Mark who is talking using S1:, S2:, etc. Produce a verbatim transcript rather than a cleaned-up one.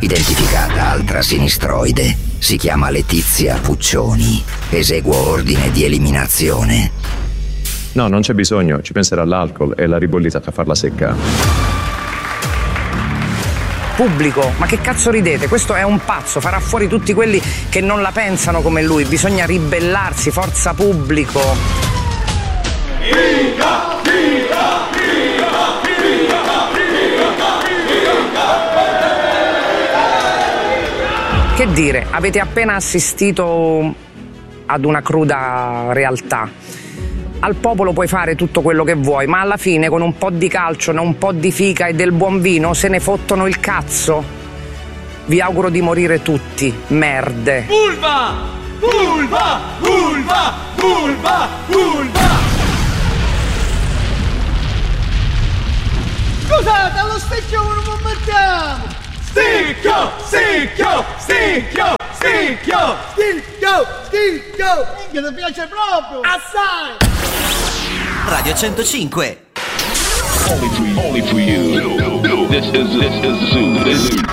S1: Identificata altra sinistroide. Si chiama Letizia Puccioni. Eseguo ordine di eliminazione.
S2: No, non c'è bisogno, ci penserà l'alcol e la ribollita a farla secca.
S3: Pubblico, ma che cazzo ridete? Questo è un pazzo, farà fuori tutti quelli che non la pensano come lui. Bisogna ribellarsi, forza pubblico.
S4: Figa, figa, figa, figa, figa, figa.
S3: Che dire, avete appena assistito ad una cruda realtà. Al popolo puoi fare tutto quello che vuoi, ma alla fine con un po' di calcio, un po' di fica e del buon vino se ne fottono il cazzo. Vi auguro di morire tutti, merde.
S4: Vulva! Vulva! Vulva! Vulva! Vulva! Scusate, allo stecchio non lo mettiamo! Sticchio! Sticchio! Sticchio! Sticchio! Sticchio! Sticchio! Che ti piace proprio! Assai!
S5: Radio centocinque.
S6: Only for you. Only for you. This is this is Zoo. This is